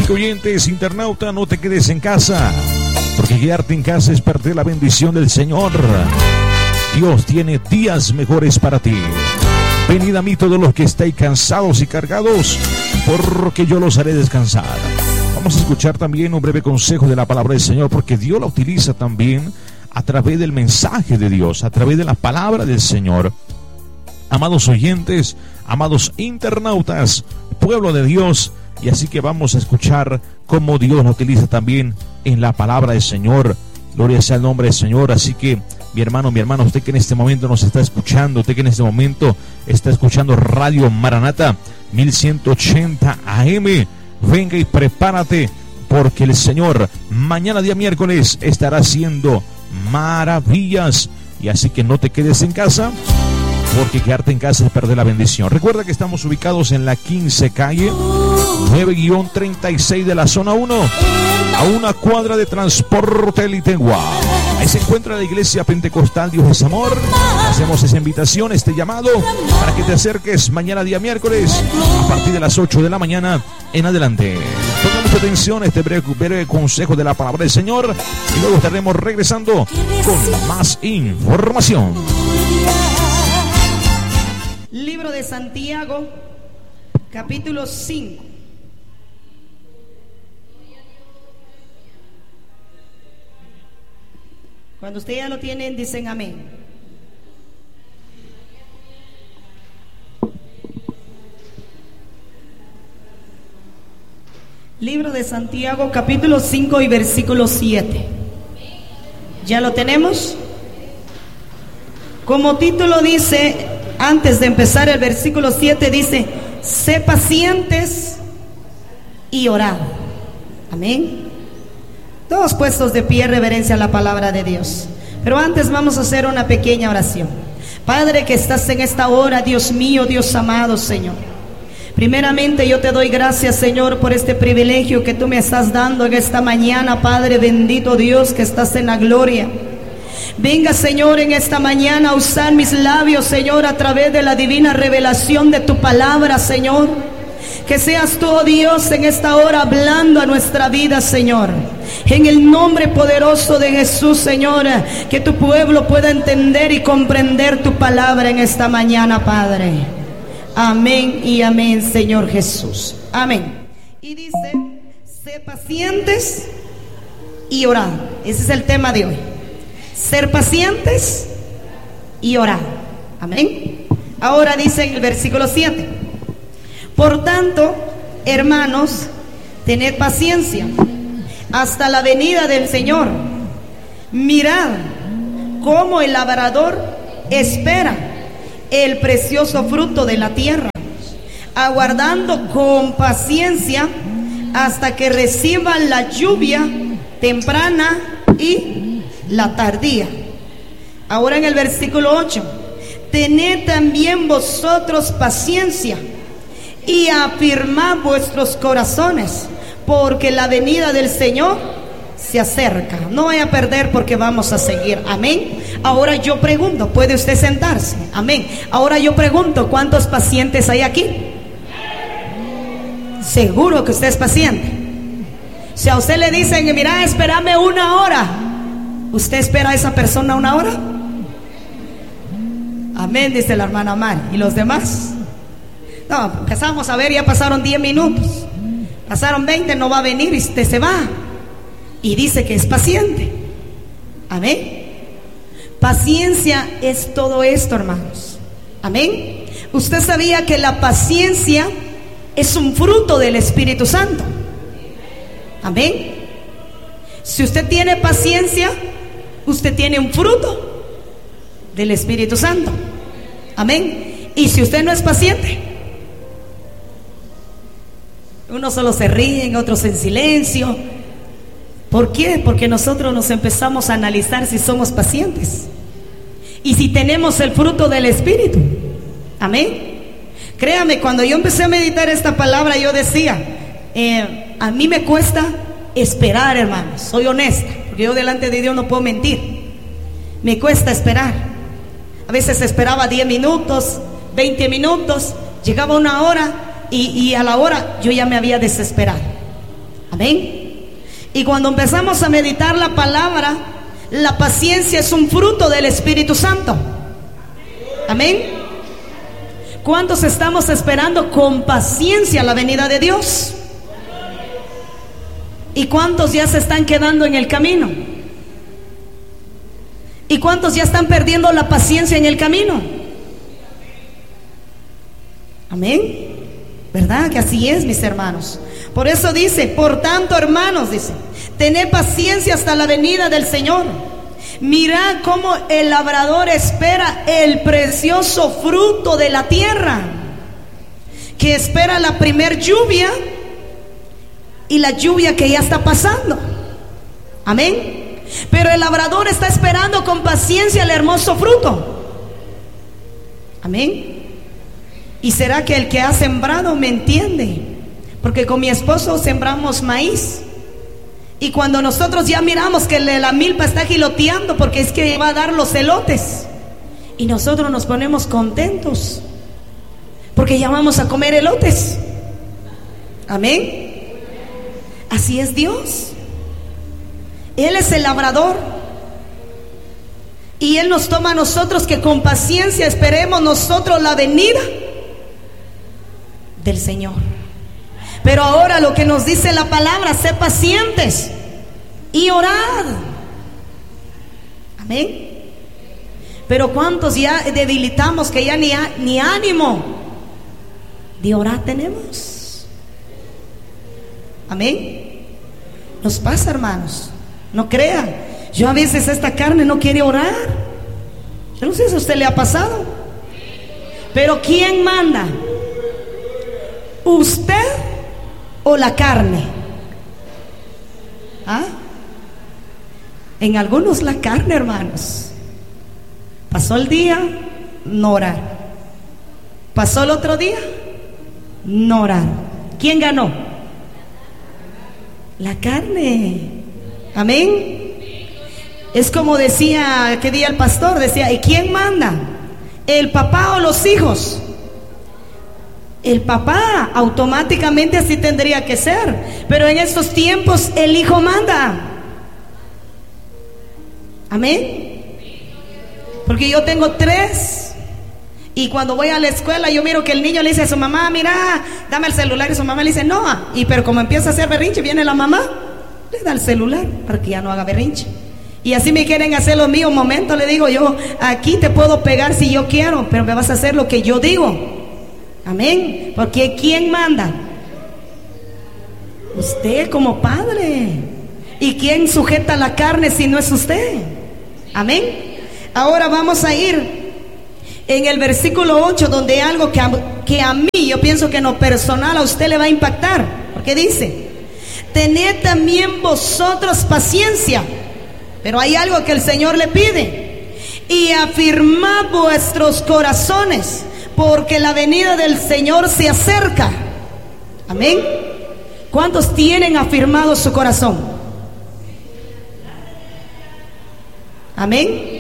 Amigo oyentes, internauta, no te quedes en casa, porque quedarte en casa es perder la bendición del Señor. Dios tiene días mejores para ti. Venid a mí todos los que estáis cansados y cargados, porque yo los haré descansar. Vamos a escuchar también un breve consejo de la palabra del Señor, porque Dios la utiliza también a través del mensaje de Dios, a través de la palabra del Señor. Amados oyentes, amados internautas, pueblo de Dios, y así que vamos a escuchar cómo Dios lo utiliza también en la palabra del Señor. Gloria sea el nombre del Señor. Así que mi hermano, usted que en este momento nos está escuchando, usted que en este momento está escuchando Radio Maranata 1180 AM, venga y prepárate, porque el Señor mañana día miércoles estará haciendo maravillas. Y así que no te quedes en casa, porque quedarte en casa es perder la bendición. Recuerda que estamos ubicados en la 15 calle 9-36 de la zona 1, a una cuadra de Transporte Litegua. Ahí se encuentra la iglesia pentecostal Dios es Amor. Hacemos esa invitación, este llamado, para que te acerques mañana día miércoles a partir de las 8 de la mañana en adelante. Ponga mucha atención a este breve consejo de la palabra del Señor, y luego estaremos regresando con más información. Libro de Santiago, capítulo 5. Cuando ustedes ya lo tienen, dicen amén. Libro de Santiago, capítulo 5 y versículo 7. ¿Ya lo tenemos? Como título dice, antes de empezar el versículo 7, dice: sé pacientes y orad. Amén. Todos puestos de pie, reverencia a la palabra de Dios. Pero antes vamos a hacer una pequeña oración. Padre que estás en esta hora, Dios mío, Dios amado, Señor, primeramente yo te doy gracias, Señor, por este privilegio que tú me estás dando en esta mañana. Padre bendito Dios que estás en la gloria, venga, Señor, en esta mañana a usar mis labios, Señor, a través de la divina revelación de tu palabra, Señor. Que seas tú, oh Dios, en esta hora hablando a nuestra vida, Señor. En el nombre poderoso de Jesús, Señor, que tu pueblo pueda entender y comprender tu palabra en esta mañana, Padre. Amén y amén, Señor Jesús. Amén. Y dice: sé pacientes y orad. Ese es el tema de hoy. Ser pacientes y orar. Amén. Ahora dice en el versículo 7: por tanto, hermanos, tened paciencia hasta la venida del Señor. Mirad cómo el labrador espera el precioso fruto de la tierra, aguardando con paciencia hasta que reciba la lluvia temprana y la tardía. Ahora en el versículo 8: tened también vosotros paciencia y afirmad vuestros corazones, porque la venida del Señor se acerca. No vaya a perder, porque vamos a seguir. Amén. Ahora yo pregunto, ¿puede usted sentarse? Amén. Ahora yo pregunto, ¿cuántos pacientes hay aquí? Seguro que usted es paciente. Si a usted le dicen: mira, espérame una hora, ¿usted espera a esa persona una hora? Amén, dice la hermana Mari. ¿Y los demás? No, empezamos a ver, ya pasaron 10 minutos, pasaron 20, no va a venir y usted se va. Y dice que es paciente. Amén. Paciencia es todo esto, hermanos. Amén. ¿Usted sabía que la paciencia es un fruto del Espíritu Santo? Amén. Si usted tiene paciencia, usted tiene un fruto del Espíritu Santo. Amén. Y si usted no es paciente, unos solo se ríen, otros en silencio. ¿Por qué? Porque nosotros nos empezamos a analizar si somos pacientes y si tenemos el fruto del Espíritu. Amén. Créame, cuando yo empecé a meditar esta palabra, yo decía, a mí me cuesta esperar, hermanos. Soy honesta, porque yo delante de Dios no puedo mentir. Me cuesta esperar. A veces esperaba 10 minutos, 20 minutos, llegaba una hora y a la hora yo ya me había desesperado. Amén. Y cuando empezamos a meditar la palabra, la paciencia es un fruto del Espíritu Santo. Amén. ¿Cuántos estamos esperando con paciencia la venida de Dios? ¿Y cuántos ya se están quedando en el camino? ¿Y cuántos ya están perdiendo la paciencia en el camino? Amén. ¿Verdad que así es, mis hermanos? Por eso dice, por tanto, hermanos, dice, tened paciencia hasta la venida del Señor. Mirad cómo el labrador espera el precioso fruto de la tierra, que espera la primer lluvia y la lluvia que ya está pasando. Amén. Pero el labrador está esperando con paciencia el hermoso fruto. Amén. ¿Y será que el que ha sembrado me entiende? Porque con mi esposo sembramos maíz, y cuando nosotros ya miramos que la milpa está giloteando porque es que va a dar los elotes, y nosotros nos ponemos contentos porque ya vamos a comer elotes. Amén. Así es Dios. Él es el labrador, y Él nos toma a nosotros que con paciencia esperemos nosotros la venida del Señor. Pero ahora lo que nos dice la palabra, sed pacientes y orad. Amén. Pero cuántos ya debilitamos que ya ni ánimo de orar tenemos. Amén. Nos pasa, hermanos. No crean. Yo a veces esta carne no quiere orar. Yo no sé si a usted le ha pasado. Pero ¿quién manda? ¿Usted o la carne? ¿Ah? En algunos la carne, hermanos. Pasó el día, no orar. Pasó el otro día, no orar. ¿Quién ganó? La carne. Amén. Es como decía, ¿qué día el pastor? Decía, ¿y quién manda? ¿El papá o los hijos? El papá, automáticamente así tendría que ser. Pero en estos tiempos el hijo manda. Amén. Porque yo tengo 3, y cuando voy a la escuela yo miro que el niño le dice a su mamá, mira, dame el celular, y su mamá le dice no. Pero como empieza a hacer berrinche, viene la mamá, le da el celular para que ya no haga berrinche. Y así me quieren hacer lo mío. Un momento, le digo yo, aquí te puedo pegar si yo quiero, pero me vas a hacer lo que yo digo. Amén. Porque ¿quién manda? Usted como padre. ¿Y quién sujeta la carne si no es usted? Amén. Ahora vamos a ir en el versículo 8, donde algo que a mí, yo pienso que en lo personal a usted le va a impactar. Porque dice, tened también vosotros paciencia. Pero hay algo que el Señor le pide. Y afirmad vuestros corazones, porque la venida del Señor se acerca. Amén. ¿Cuántos tienen afirmado su corazón? Amén.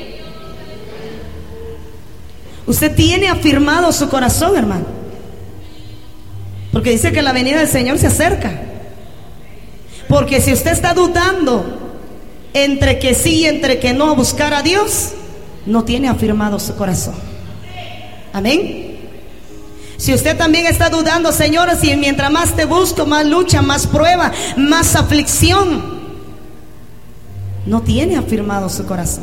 Usted tiene afirmado su corazón, hermano, porque dice que la venida del Señor se acerca. Porque si usted está dudando entre que sí y entre que no a buscar a Dios, no tiene afirmado su corazón. Amén. Si usted también está dudando, señores, y mientras más te busco, más lucha, más prueba, más aflicción, no tiene afirmado su corazón.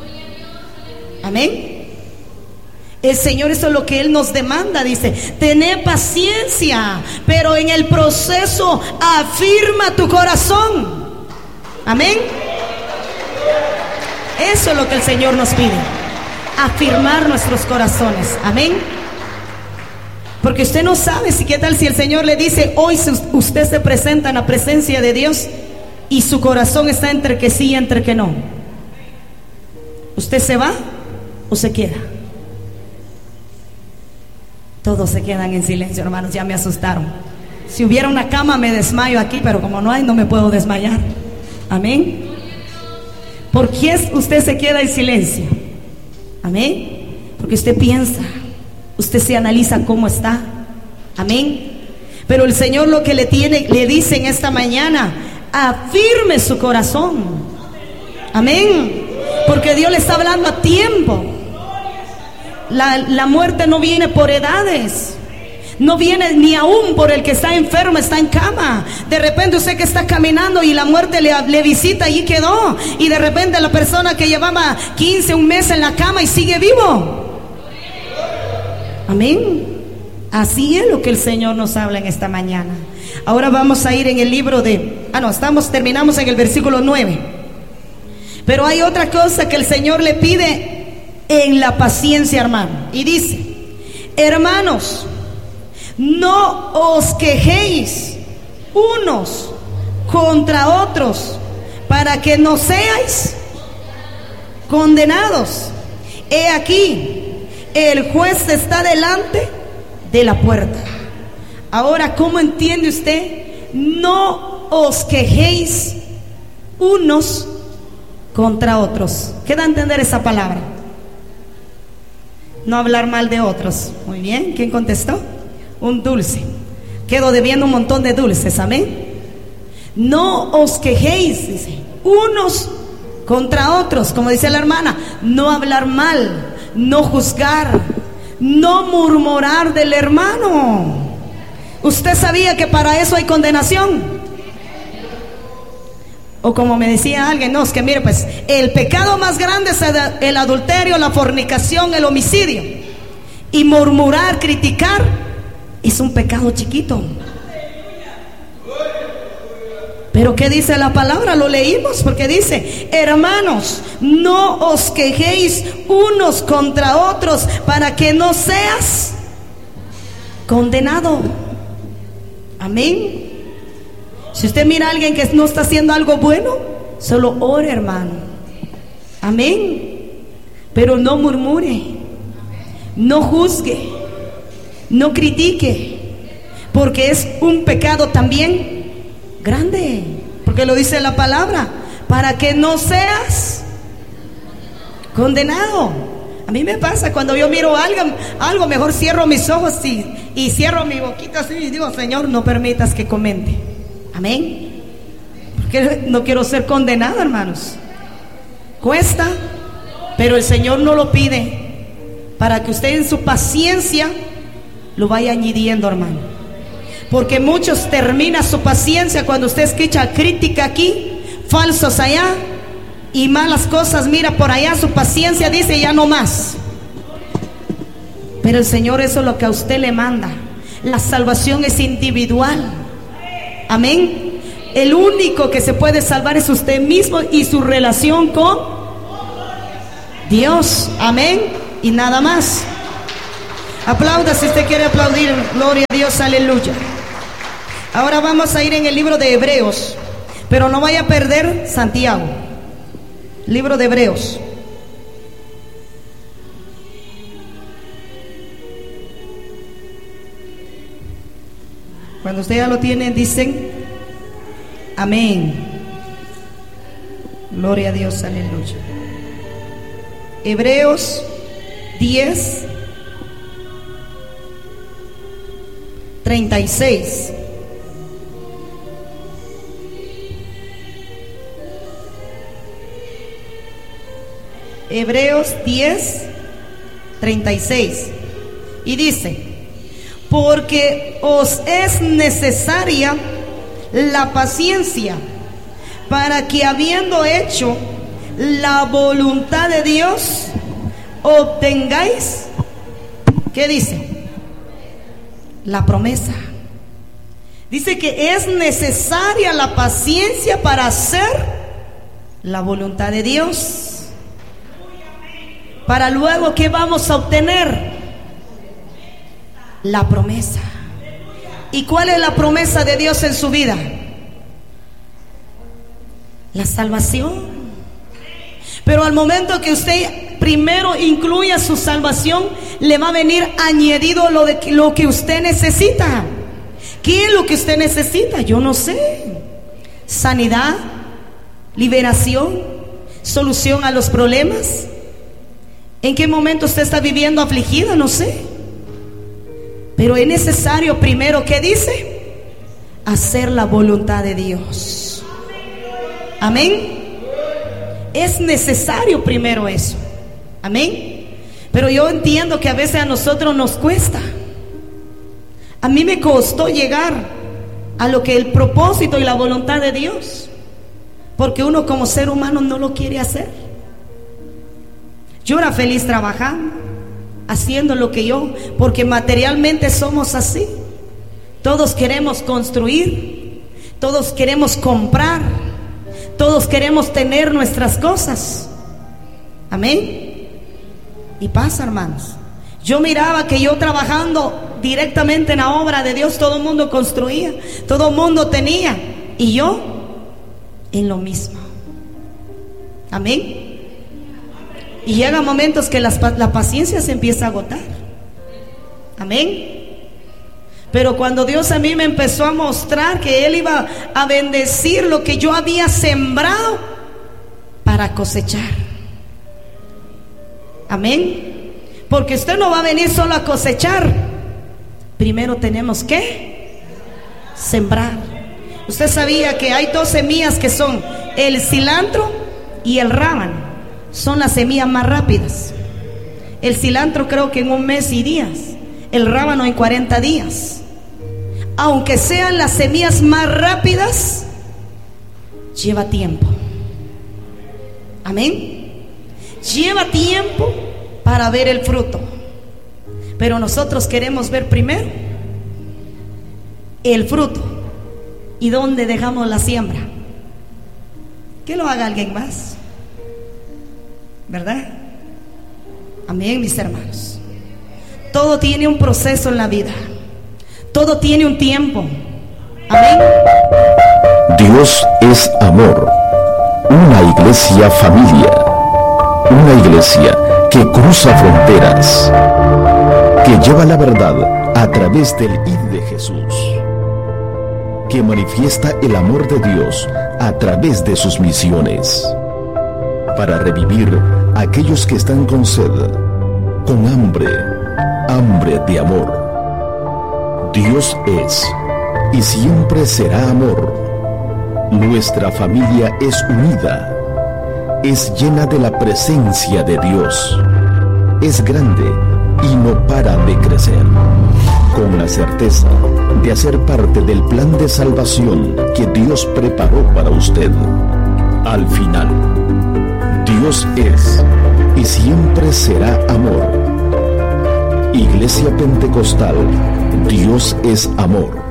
Amén. El Señor, eso es lo que Él nos demanda. Dice, tened paciencia, pero en el proceso afirma tu corazón. Amén. Eso es lo que el Señor nos pide, afirmar nuestros corazones. Amén. Porque usted no sabe si qué tal si el Señor le dice, hoy usted se presenta en la presencia de Dios y su corazón está entre que sí y entre que no. ¿Usted se va o se queda? Todos se quedan en silencio, hermanos, ya me asustaron. Si hubiera una cama me desmayo aquí, pero como no hay, no me puedo desmayar. Amén. ¿Por qué usted se queda en silencio? Amén. Porque usted piensa, usted se analiza cómo está. Amén. Pero el Señor lo que le dice en esta mañana: afirme su corazón. Amén. Porque Dios le está hablando a tiempo. La muerte no viene por edades. No viene ni aún por el que está enfermo, está en cama. De repente usted que está caminando y la muerte le visita y quedó. Y de repente la persona que llevaba 15, un mes en la cama y sigue vivo. Amén. Así es lo que el Señor nos habla en esta mañana. Ahora vamos a ir en el libro de... terminamos en el versículo 9. Pero hay otra cosa que el Señor le pide en la paciencia, hermano. Y dice: hermanos, no os quejéis unos contra otros, para que no seáis condenados. He aquí, el juez está delante de la puerta. Ahora, ¿cómo entiende usted? No os quejéis unos contra otros. ¿Qué da a entender esa palabra? No hablar mal de otros. Muy bien, ¿quién contestó? Un dulce. Quedo debiendo un montón de dulces, amén. No os quejéis, dice, unos contra otros, como dice la hermana. No hablar mal, no juzgar, no murmurar del hermano. ¿Usted sabía que para eso hay condenación? O como me decía alguien: no, es que mire, pues el pecado más grande es el adulterio, la fornicación, el homicidio. Y murmurar, criticar, es un pecado chiquito. Pero ¿qué dice la palabra? Lo leímos, porque dice: hermanos, no os quejéis unos contra otros, para que no seas condenado. Amén. Si usted mira a alguien que no está haciendo algo bueno, solo ore, hermano. Amén. Pero no murmure, no juzgue, no critique, porque es un pecado también grande, porque lo dice la palabra: para que no seas condenado. A mí me pasa cuando yo miro algo, mejor cierro mis ojos y cierro mi boquita así y digo: Señor, no permitas que comente. Amén. Porque no quiero ser condenado, hermanos. Cuesta, pero el Señor no lo pide, para que usted en su paciencia lo vaya añadiendo, hermano. Porque muchos terminan su paciencia cuando usted escucha crítica aquí, falsos allá y malas cosas, mira por allá, su paciencia dice: ya no más. Pero el Señor, eso es lo que a usted le manda. La salvación es individual. Amén. El único que se puede salvar es usted mismo y su relación con Dios. Amén. Y nada más. Aplauda si usted quiere aplaudir. Gloria a Dios, aleluya. Ahora vamos a ir en el libro de Hebreos, pero no vaya a perder Santiago. Libro de Hebreos. Cuando usted ya lo tiene, dicen amén. Gloria a Dios, aleluya. Hebreos 10, 36. Hebreos 10, 36. Y dice: porque os es necesaria la paciencia, para que, habiendo hecho la voluntad de Dios, obtengáis, ¿qué dice? La promesa. Dice que es necesaria la paciencia para hacer la voluntad de Dios, para luego, ¿qué vamos a obtener? La promesa. ¿Y cuál es la promesa de Dios en su vida? La salvación. Pero al momento que usted primero incluya su salvación, le va a venir añadido lo que usted necesita. ¿Qué es lo que usted necesita? Yo no sé. Sanidad, liberación, solución a los problemas. ¿En qué momento usted está viviendo afligido? No sé. Pero es necesario primero, ¿qué dice? hacer la voluntad de Dios. Amén. Es necesario primero eso. Amén. Pero yo entiendo que a veces a nosotros nos cuesta. A mí me costó llegar a lo que el propósito y la voluntad de Dios, porque uno como ser humano no lo quiere hacer. Yo era feliz trabajando, haciendo lo que yo, porque materialmente somos así. Todos queremos construir, todos queremos comprar, todos queremos tener nuestras cosas. Amén. Y pasa, hermanos. Yo miraba que yo trabajando directamente en la obra de Dios, todo el mundo construía, todo el mundo tenía, y yo en lo mismo. Amén. Y llega momentos que la paciencia se empieza a agotar. Amén. Pero cuando Dios a mí me empezó a mostrar que Él iba a bendecir lo que yo había sembrado para cosechar. Amén. Porque usted no va a venir solo a cosechar. Primero tenemos que sembrar. Usted sabía que hay 2 semillas que son el cilantro y el rábano. Son las semillas más rápidas. El cilantro creo que en 1 mes y días, el rábano en 40 días. Aunque sean las semillas más rápidas, lleva tiempo. Amén. Lleva tiempo para ver el fruto. Pero nosotros queremos ver primero el fruto. ¿Y dónde dejamos la siembra? Que lo haga alguien más, ¿verdad? Amén, mis hermanos. Todo tiene un proceso en la vida. Todo tiene un tiempo. Amén. Dios es amor. Una iglesia familia. Una iglesia que cruza fronteras, que lleva la verdad a través del ID de Jesús, que manifiesta el amor de Dios a través de sus misiones, para revivir a aquellos que están con sed, con hambre de amor. Dios es y siempre será amor. Nuestra familia es unida, es llena de la presencia de Dios, es grande y no para de crecer, con la certeza de hacer parte del plan de salvación que Dios preparó para usted. Al final, Dios es y siempre será amor. Iglesia Pentecostal, Dios es amor.